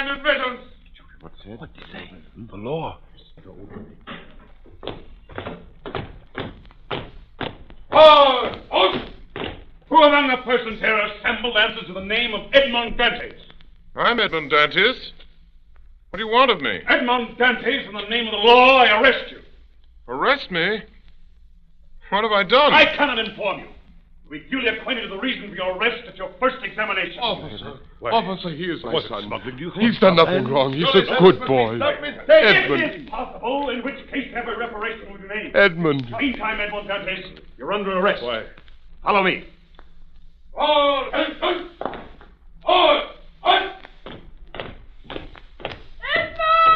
find admittance. What's it? What'd you say? The law. Halt! Who among the persons here assembled answers to the name of Edmond Dantes? I'm Edmond Dantes. What do you want of me? Edmond Dantes, in the name of the law, I arrest you. Arrest me? What have I done? I cannot inform you. You'll be duly acquainted with the reason for your arrest at your first examination. Officer, he is my son. Smuggling you? He's done nothing wrong. He's a good boy. Edmund. It is possible, in which case every reparation will be made. Edmund. Meantime, Edmond Dantes, you're under arrest. Why? Follow me. All